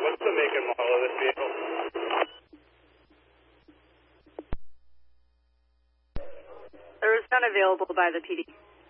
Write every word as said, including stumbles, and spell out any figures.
what's the make and model of this vehicle? There is none available by the P D.